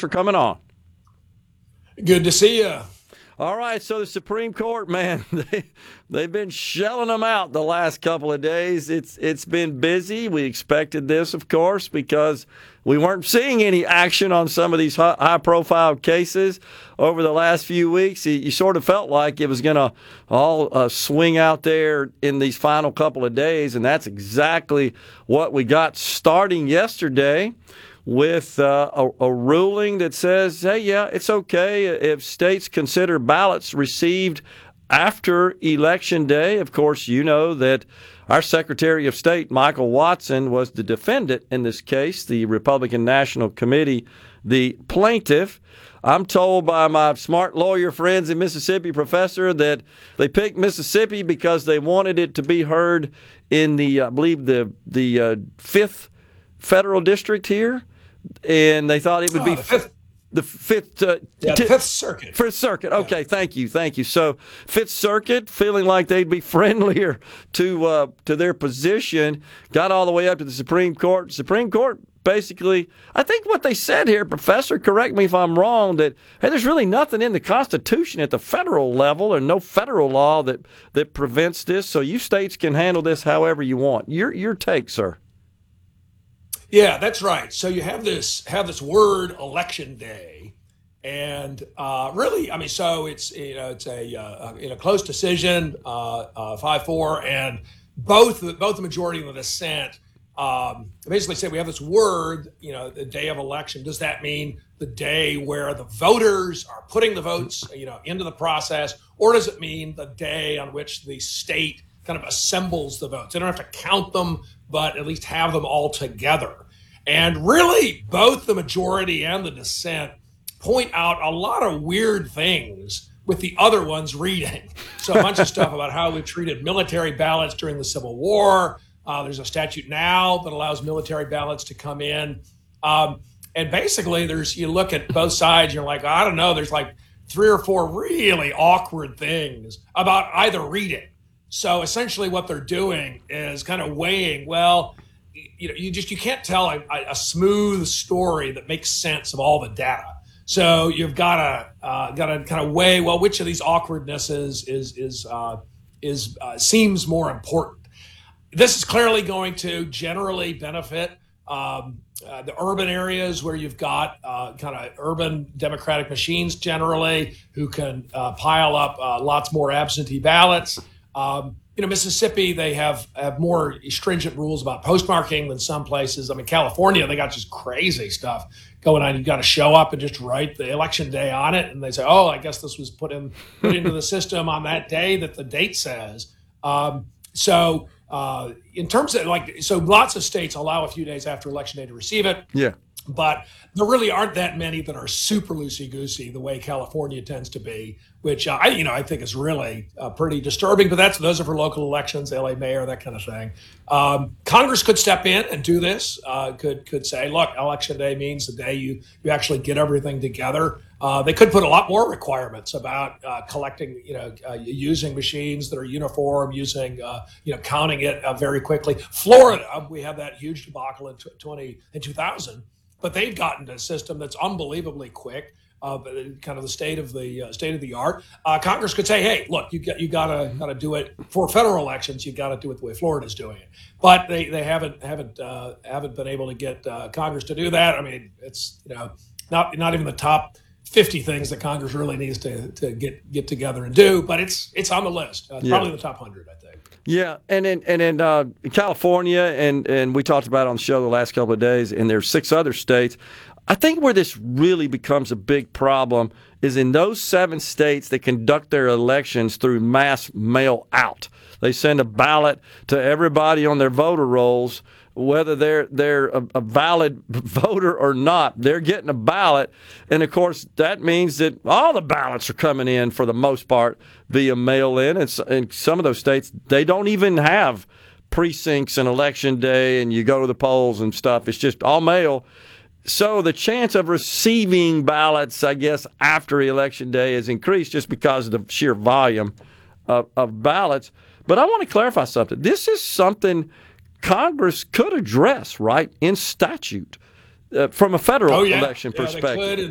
for coming on. Good to see you. All right, so the Supreme Court, man, they've been shelling them out the last couple of days. It's been busy. We expected this, of course, because we weren't seeing any action on some of these high-profile cases over the last few weeks. You sort of felt like it was going to all swing out there in these final couple of days, and that's exactly what we got starting yesterday with a ruling that says, hey, yeah, it's okay if states consider ballots received after Election Day. Of course, you know that our Secretary of State, Michael Watson, was the defendant in this case, the Republican National Committee, the plaintiff. I'm told by my smart lawyer friends in Mississippi, Professor, that they picked Mississippi because they wanted it to be heard in the, I believe, the 5th federal district here. And they thought it would be the fifth Circuit. Fifth Circuit. Okay, yeah. Thank you. So Fifth Circuit, feeling like they'd be friendlier to their position, got all the way up to the Supreme Court. Supreme Court basically, I think what they said here, Professor, correct me if I'm wrong, that hey, there's really nothing in the Constitution at the federal level, or no federal law that prevents this. So you states can handle this however you want. Your take, sir. Yeah, that's right. So you have this word Election Day, and really, I mean, so it's a close decision, 5-4, and both the majority and the dissent basically say we have this word, the day of election. Does that mean the day where the voters are putting the votes, into the process, or does it mean the day on which the state kind of assembles the votes? They don't have to count them, but at least have them all together. And really, both the majority and the dissent point out a lot of weird things with the other ones reading. So a bunch of stuff about how we treated military ballots during the Civil War. There's a statute now that allows military ballots to come in. And basically, you look at both sides, you're like, I don't know, there's like 3 or 4 really awkward things about either reading. So essentially what they're doing is kind of weighing, well, you can't tell a smooth story that makes sense of all the data. So you've got to kind of weigh, well, which of these awkwardnesses seems more important. This is clearly going to generally benefit the urban areas where you've got kind of urban Democratic machines generally who can pile up lots more absentee ballots. Mississippi, they have more stringent rules about postmarking than some places. I mean, California, they got just crazy stuff going on. You've got to show up and just write the election day on it. And they say, oh, I guess this was put into the system on that day that the date says. So in terms of so lots of states allow a few days after election day to receive it. Yeah. But there really aren't that many that are super loosey-goosey the way California tends to be, which I think is really pretty disturbing. But those are for local elections, LA mayor, that kind of thing. Congress could step in and do this. Could say, look, election day means the day you actually get everything together. They could put a lot more requirements about collecting, using machines that are uniform, using, counting it very quickly. Florida, we had that huge debacle in 2000. But they've gotten a system that's unbelievably quick, kind of the state of the art. Congress could say, "Hey, look, you gotta do it for federal elections. You got to do it the way Florida's doing it." But they haven't been able to get Congress to do that. I mean, it's not even the top 50 things that Congress really needs to get together and do. But it's on the list. Probably the top 100, I think. Yeah, and in California, and we talked about it on the show the last couple of days, and there's 6 other states. I think where this really becomes a big problem is in those 7 states that conduct their elections through mass mail out. They send a ballot to everybody on their voter rolls, whether they're a valid voter or not. They're getting a ballot, and of course that means that all the ballots are coming in for the most part via mail-in. And in some of those states, they don't even have precincts and election day, and you go to the polls and stuff. It's just all mail. So the chance of receiving ballots, I guess, after Election Day is increased just because of the sheer volume of ballots. But I want to clarify something. This is something Congress could address, right, in statute from a federal election perspective.